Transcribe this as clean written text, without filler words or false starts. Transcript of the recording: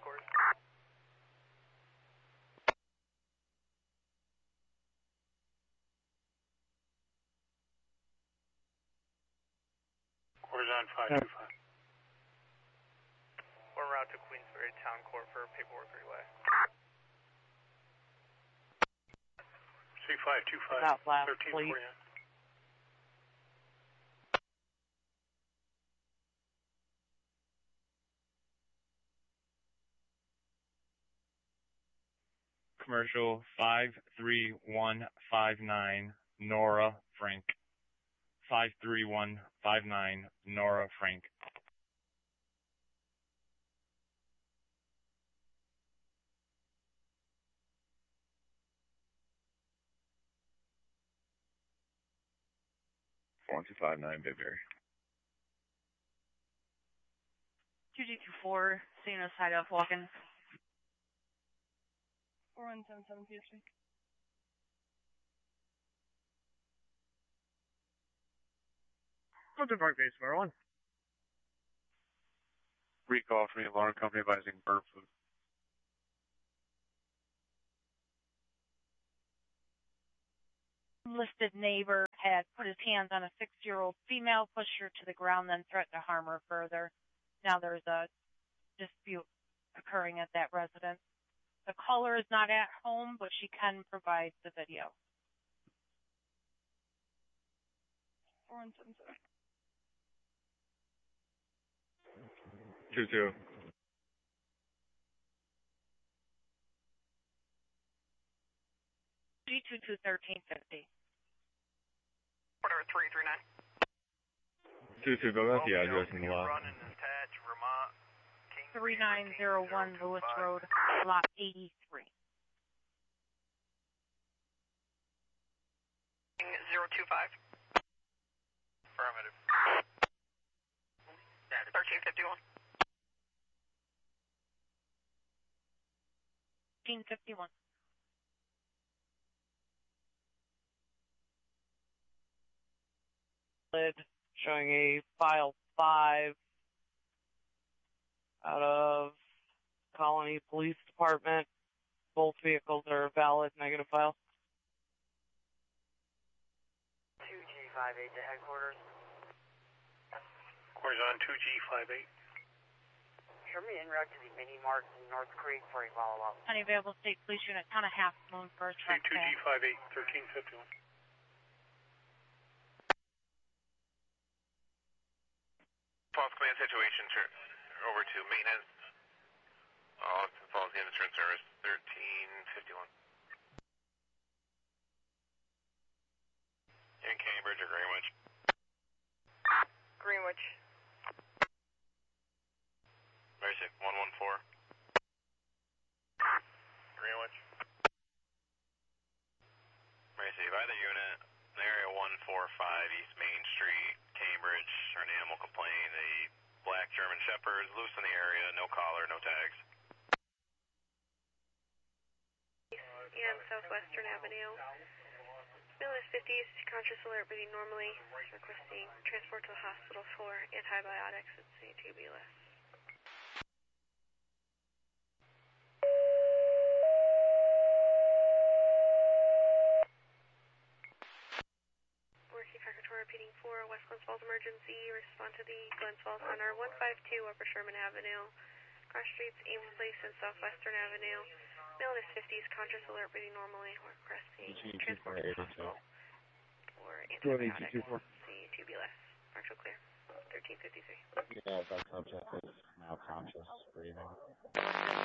course. Horizon 525. We're en route to Queensbury Town Court for paperwork relay. C525, 1349. Commercial 53159, Nora Frank. 53159, Nora Frank. One two five nine Bigberry. 2G24, seeing us side up walking. 4177 PSV. Fulton Park Base, 1. Recall from the alarm company advising bird food. Listed neighbor had put his hands on a 6-year-old female, pushed her to the ground, then threatened to harm her further. Now there's a dispute occurring at that residence. The caller is not at home, but she can provide the video. 4177. 22. G22 1350. Order 339. 22, go out the address in the lot. 3901 Lewis Road, lot 83. 025. Affirmative. 1351. 1351. Showing a file 5 out of Colony Police Department. Both vehicles are valid negative file. 2G58 to headquarters. Horizon 2G58. Show me en route to the mini mart in North Creek for a follow-up. Any available state police unit, town of Half Moon first. C2G58, 1351. False command situation, over to maintenance. All false insurance service, 1351. In Cambridge or Greenwich? Greenwich. Very safe, 114. Greenwich. Very safe, either unit, area 145 East Main Street, Cambridge, or an animal complaint, a black German Shepherd, loose in the area, no collar, no tags. And Southwestern Avenue. Male is 50s, conscious alert, breathing normally, requesting transport to the hospital for antibiotics and C2B less. Working Factory repeating 4, West Glens Falls emergency, respond to the Glens Falls Center, 152 Upper Sherman Avenue, cross streets, Ames Place and Southwestern Avenue. Male is 50s, conscious alert, breathing normally, requesting transport to the hospital for antibiotics, C2B less. Partial clear, 1353. Yeah, that subject is now conscious breathing.